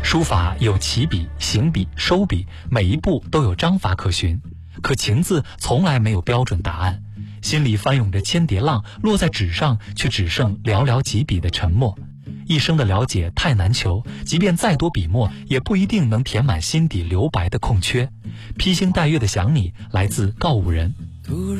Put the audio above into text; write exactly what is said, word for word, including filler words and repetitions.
书法有起笔、行笔、收笔，每一步都有章法可循。可情字从来没有标准答案，心里翻涌着千叠浪，落在纸上却只剩寥寥几笔的沉默。一生的了解太难求，即便再多笔墨，也不一定能填满心底留白的空缺。披星戴月的想你，来自告五人。